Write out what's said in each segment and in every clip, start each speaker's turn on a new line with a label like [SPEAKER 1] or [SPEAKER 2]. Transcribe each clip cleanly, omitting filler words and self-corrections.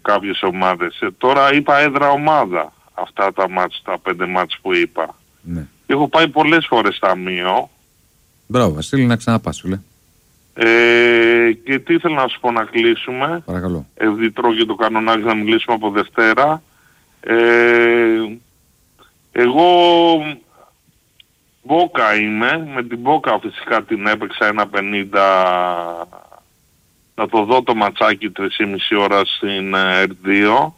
[SPEAKER 1] κάποιες ομάδες. Τώρα είπα έδρα ομάδα αυτά τα μάτς, τα 5 μάτς που είπα.
[SPEAKER 2] Ναι.
[SPEAKER 1] Έχω πάει πολλές φορές ταμείο.
[SPEAKER 2] Μπράβο Βασίλη, να ξαναπάς φίλε.
[SPEAKER 1] Και τι ήθελα να σου πω να κλείσουμε.
[SPEAKER 2] Παρακαλώ.
[SPEAKER 1] Επειδή τρώω και το κανονάκι να μιλήσουμε από Δευτέρα. Εγώ Μπόκα είμαι. Με την Μπόκα φυσικά την έπαιξα 1.50. Να το δω το ματσάκι 3,5 ώρα στην R2.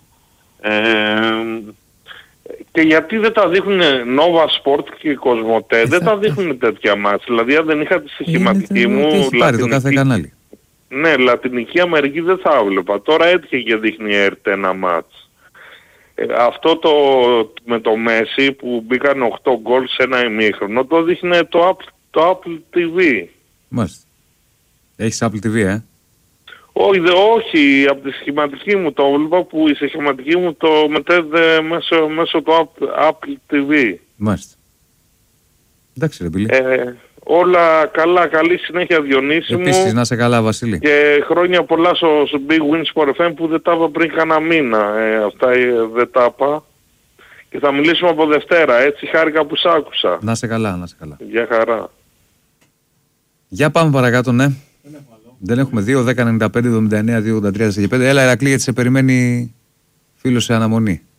[SPEAKER 1] Και γιατί δεν τα δείχνουν Nova Sport και Κοσμοτέ, δεν τα δείχνουν τέτοια μάτς. Δηλαδή αν δεν είχα τη στοιχηματική μου
[SPEAKER 2] έχει πάρει το κάθε κανάλι.
[SPEAKER 1] Ναι, Λατινική Αμερική δεν θα έβλεπα. Τώρα έτυχε και δείχνει η ΕΡΤ ένα μάτς. Αυτό το με το Μέση που μπήκαν 8 γκολ σε ένα ημίχρονο, το δείχνει το Apple TV.
[SPEAKER 2] Μάλιστα. Έχεις Apple TV,
[SPEAKER 1] Όχι, από τη σχηματική μου το έβλεπα που η σχηματική μου το μετέδε μέσω του Apple TV.
[SPEAKER 2] Μάλιστα. Εντάξει ρε Μπίλη.
[SPEAKER 1] Όλα καλά, καλή συνέχεια Διονύση μου.
[SPEAKER 2] Επίσης να είσαι καλά Βασίλη.
[SPEAKER 1] Και χρόνια πολλά στο Big Wins for FM που δεν τα είπα πριν κανένα μήνα. Αυτά δεν τα είπα. Και θα μιλήσουμε από Δευτέρα, έτσι χάρηκα που σ' άκουσα.
[SPEAKER 2] Να είσαι καλά, να είσαι καλά.
[SPEAKER 1] Γεια χαρά.
[SPEAKER 2] Για πάμε παρακάτω, ναι. Δεν έχουμε 2, 10, 95, 79, 2, 83, 45. Έλα Ηρακλή γιατί σε περιμένει φίλος σε αναμονή.